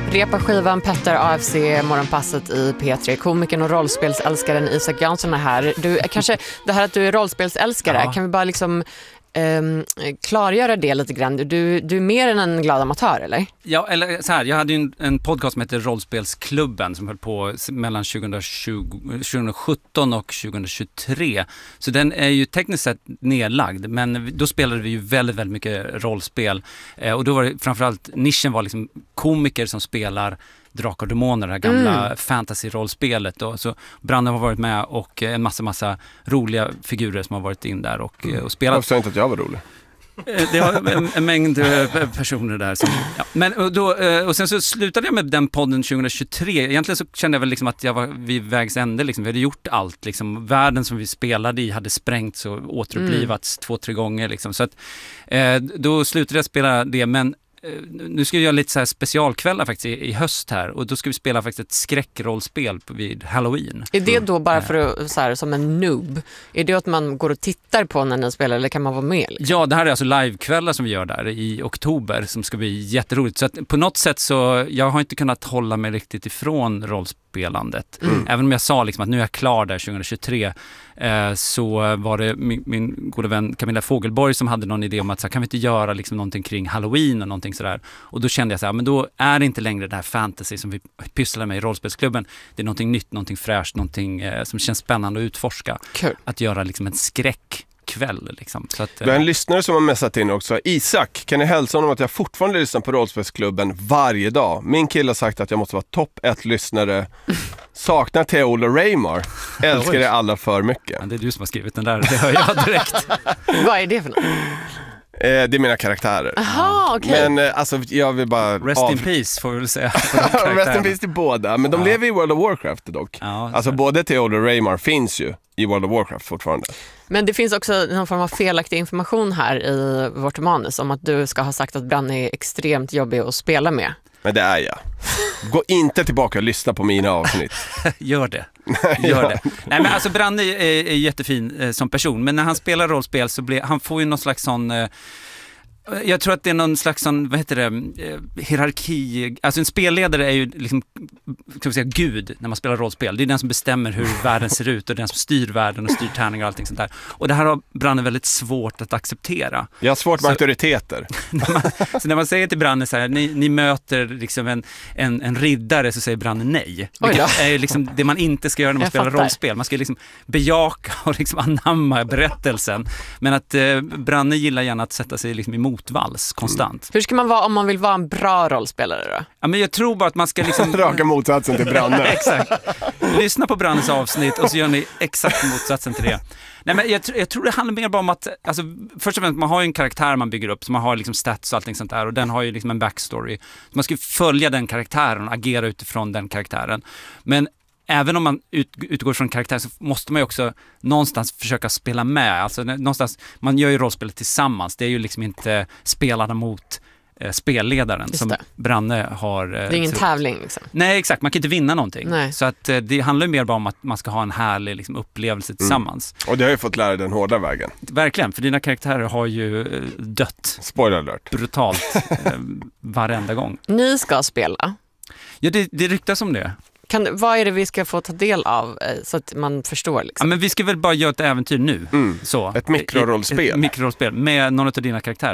Repa skivan Petter AFC morgonpasset i P3. Komikern och rollspelsälskaren Isak Jansson är här. Du, kanske det här att du är rollspelsälskare, kan vi bara liksom klargöra det lite grann. Du är mer än en glad amatör, eller? Ja, eller så här, jag hade ju en podcast som heter Rollspelsklubben som höll på mellan 2017 och 2023. Så den är ju tekniskt sett nedlagd, men då spelade vi ju väldigt, väldigt mycket rollspel. Och då var det framförallt, nischen var liksom komiker som spelar Drakar och Demoner, det här gamla fantasy-rollspelet. Så Branne har varit med och en massa roliga figurer som har varit in där och spelat. Jag sa inte att jag var rolig. Det har en mängd personer där. Som, ja. Men och sen så slutade jag med den podden 2023. Egentligen så kände jag väl liksom att jag var vid vägs ände. Liksom. Vi hade gjort allt. Liksom. Världen som vi spelade i hade sprängts och återupplivats 2-3 gånger. Liksom. Så att, då slutade jag spela det, men nu ska vi göra lite så här specialkvällar faktiskt i höst här, och då ska vi spela faktiskt ett skräckrollspel vid Halloween. Är det då bara för att, så här, som en noob? Är det att man går och tittar på när ni spelar, eller kan man vara med? Liksom? Ja, det här är alltså livekvällar som vi gör där i oktober som ska bli jätteroligt. Så att på något sätt så, jag har inte kunnat hålla mig riktigt ifrån rollspelandet. Även om jag sa liksom att nu är jag klar där 2023, så var det min goda vän Camilla Fogelborg som hade någon idé om att så här, kan vi inte göra liksom någonting kring Halloween och någonting sådär. Och då kände jag så här, men då är det inte längre det här fantasy som vi pysslar med i rollspelsklubben. Det är någonting nytt, någonting fräscht, någonting som känns spännande att utforska. Kul. Att göra liksom en skräckkväll liksom. Så att, Vi har en lyssnare som har messat in också. Isak, kan ni hälsa honom att jag fortfarande lyssnar på rollspelsklubben varje dag? Min kille har sagt att jag måste vara topp 1 lyssnare. Saknar Theola Raymar. Älskar er alla för mycket. Ja, det är du som har skrivit den där, det hör jag direkt. Vad är det för något? Det är mina karaktärer. Aha, okej. Men alltså jag vill bara... Rest in peace får vi väl säga. Rest in peace till båda. Men de lever i World of Warcraft dock. Ja, alltså både Theola och Raymar finns ju i World of Warcraft fortfarande. Men det finns också någon form av felaktig information här i vårt manus om att du ska ha sagt att Branne är extremt jobbig att spela med. Men det är jag. Gå inte tillbaka och lyssna på mina avsnitt. Gör det. Gör det. Nej, men alltså Branne är jättefin som person, men när han spelar rollspel så han får ju någon slags sån... Jag tror att det är någon slags sån, vad heter det, hierarki. Alltså en spelledare är ju liksom, kan vi säga, gud när man spelar rollspel. Det är den som bestämmer hur världen ser ut och den som styr världen och styr tärningar och allting sånt där. Och det här har Branne väldigt svårt att acceptera. Jag har svårt med auktoriteter. Så när man säger till Branne så här, ni möter liksom en riddare, så säger Branne nej. Vilket är liksom det man inte ska göra när man spelar rollspel. Man ska liksom bejaka och liksom anamma berättelsen. Men att Branne gillar gärna att sätta sig liksom emot valls konstant. Hur ska man vara om man vill vara en bra rollspelare då? Ja, men jag tror bara att man ska liksom... Raka motsatsen till Branne. Exakt. Lyssna på Brannes avsnitt och så gör ni exakt motsatsen till det. Nej, men jag tror det handlar mer bara om att, alltså, först och främst, man har ju en karaktär man bygger upp, så man har liksom stats och allting sånt där, och den har ju liksom en backstory. Man ska följa den karaktären och agera utifrån den karaktären. Men även om man utgår från karaktär så måste man ju också någonstans försöka spela med. Alltså någonstans, man gör ju rollspelet tillsammans. Det är ju liksom inte spelarna mot spelledaren som Branne har. Det är ingen tävling liksom. Nej, exakt. Man kan inte vinna någonting. Nej. Så att det handlar ju mer bara om att man ska ha en härlig liksom, upplevelse tillsammans. Och det har ju fått lära den hårda vägen. Verkligen, för dina karaktärer har ju dött. Spoiler alert. Brutalt varenda gång. Ni ska spela. Ja, det ryktas om det. Vad är det vi ska få ta del av så att man förstår? Liksom? Ja, men vi ska väl bara göra ett äventyr nu. Så. Ett mikrorollspel. Ett mikrorollspel med någon av dina karaktärer.